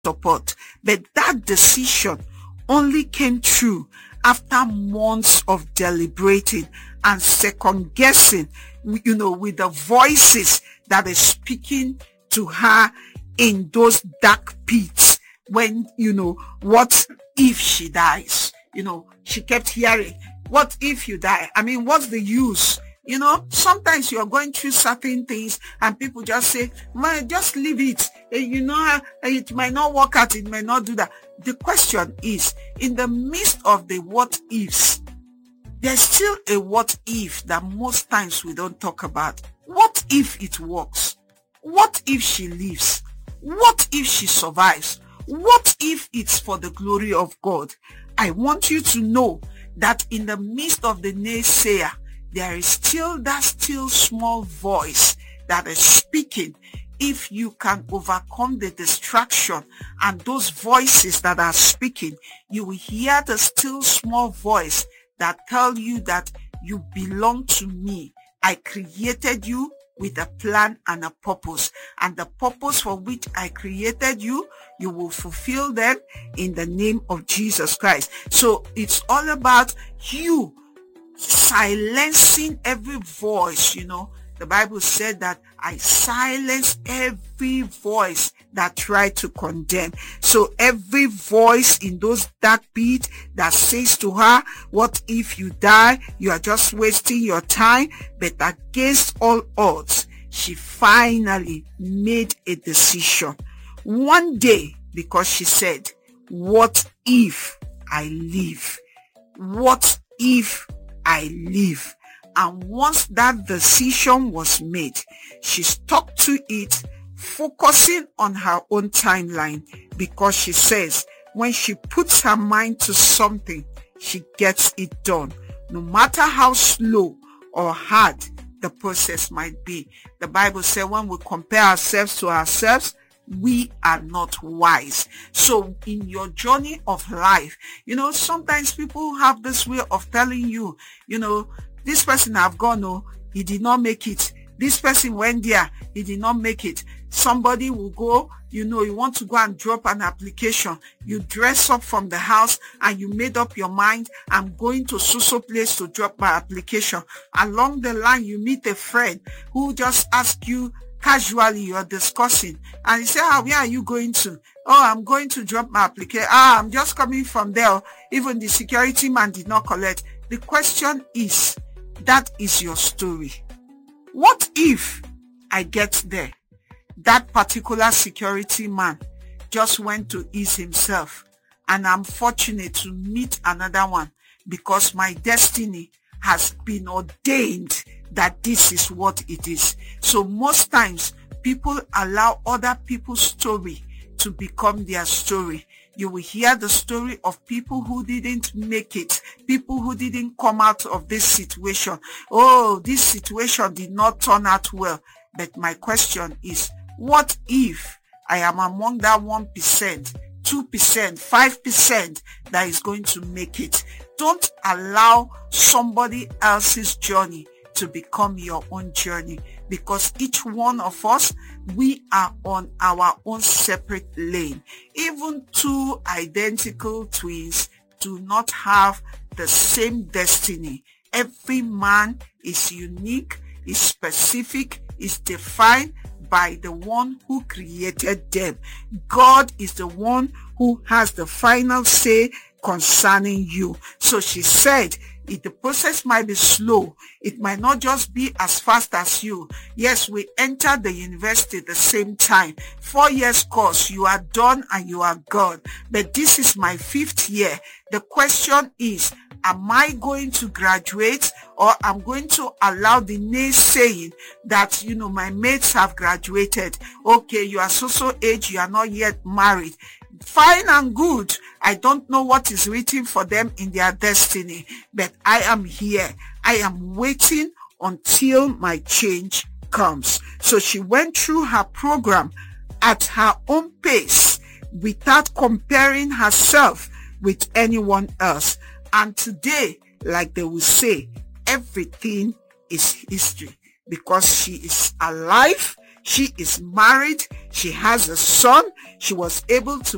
support. But that decision only came true after months of deliberating and second guessing, with the voices that are speaking to her in those dark pits. When, what if she dies? She kept hearing, what if you die? I mean, what's the use? Sometimes you're going through certain things and people just say, man, just leave it. It might not work out. It may not do that. The question is, in the midst of the what ifs, there's still a what if that most times we don't talk about. What if it works? What if she lives? What if she survives? What if it's for the glory of God? I want you to know that in the midst of the naysayer, there is still that still small voice that is speaking. If you can overcome the distraction and those voices that are speaking, you will hear the still small voice that tell you that you belong to me. I created you with a plan and a purpose. And the purpose for which I created you, you will fulfill them in the name of Jesus Christ. So it's all about you silencing every voice. The Bible said that I silence every voice that tried to condemn. So every voice in those dark pits that says to her, what if you die? You are just wasting your time. But against all odds, she finally made a decision. One day, because she said, what if I live? What if I live? And once that decision was made, she stuck to it, focusing on her own timeline, because she says when she puts her mind to something, she gets it done, no matter how slow or hard the process might be. The Bible says when we compare ourselves to ourselves, we are not wise. So in your journey of life, sometimes people have this way of telling you, this person have gone, he did not make it. This person went there, he did not make it. Somebody will go, you want to go and drop an application. You dress up from the house and you made up your mind, I'm going to so place to drop my application. Along the line, you meet a friend who just asks you casually, you're discussing, and he said, where are you going to? Oh, I'm going to drop my application. I'm just coming from there. Even the security man did not collect. The question is, that is your story. What if I get there? That particular security man just went to ease himself, and I'm fortunate to meet another one because my destiny has been ordained that this is what it is. So most times people allow other people's story to become their story. You will hear the story of people who didn't make it, people who didn't come out of this situation. Oh, this situation did not turn out well. But my question is, what if I am among that 1%, 2%, 5% that is going to make it? Don't allow somebody else's journey to become your own journey, because each one of us, we are on our own separate lane. Even two identical twins do not have the same destiny. Every man is unique, is specific, is defined by the one who created them. God is the one who has the final say concerning you. So she said, if the process might be slow, it might not just be as fast as you. Yes, we entered the university at the same time. 4 years course, you are done and you are gone. But this is my 5th year. The question is, am I going to graduate, or I'm going to allow the naysaying that, my mates have graduated. Okay, you are so age, you are not yet married. Fine and good. I don't know what is written for them in their destiny, but I am here. I am waiting until my change comes. So she went through her program at her own pace without comparing herself with anyone else. And today, like they will say, everything is history, because she is alive, she is married, she has a son, she was able to